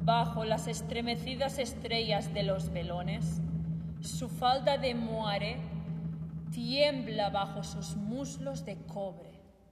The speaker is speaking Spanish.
bajo las estremecidas estrellas de los velones, su falda de moaré tiembla bajo sus muslos de cobre.